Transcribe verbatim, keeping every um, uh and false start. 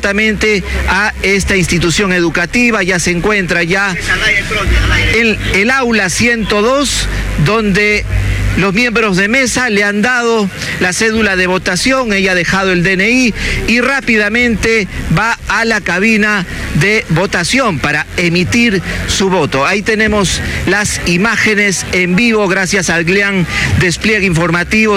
justamente a esta institución educativa. Ya se encuentra ya en el aula ciento dos, donde los miembros de mesa le han dado la cédula de votación, ella ha dejado el D N I y rápidamente va a la cabina de votación para emitir su voto. Ahí tenemos las imágenes en vivo gracias al gran despliegue informativo